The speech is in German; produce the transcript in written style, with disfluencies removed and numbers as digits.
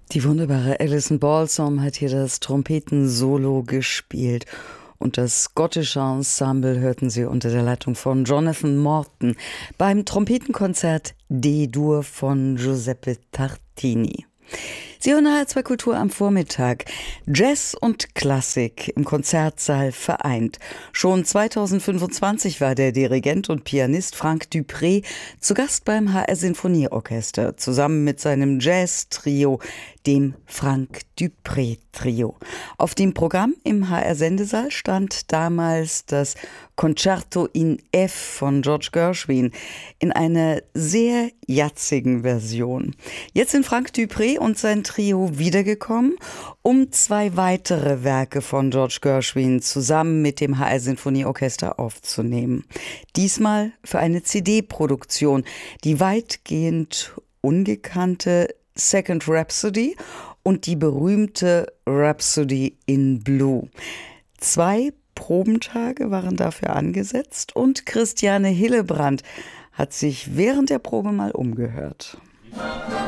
Die wunderbare Alison Balsom hat hier das Trompetensolo gespielt. Und das skottische Ensemble hörten Sie unter der Leitung von Jonathan Morton beim Trompetenkonzert D-Dur von Giuseppe Tartini. Sie hören HR2 Kultur am Vormittag. Jazz und Klassik im Konzertsaal vereint. Schon 2025 war der Dirigent und Pianist Frank Dupré zu Gast beim HR Sinfonieorchester, zusammen mit seinem Jazz-Trio, dem Frank Dupré Trio. Auf dem Programm im HR Sendesaal stand damals das Concerto in F von George Gershwin in einer sehr jazzigen Version. Jetzt sind Frank Dupré und sein Trio wiedergekommen, um 2 weitere Werke von George Gershwin zusammen mit dem HR Sinfonieorchester aufzunehmen. Diesmal für eine CD-Produktion, die weitgehend ungekannte Second Rhapsody und die berühmte Rhapsody in Blue. 2 Probentage waren dafür angesetzt und Christiane Hillebrand hat sich während der Probe mal umgehört.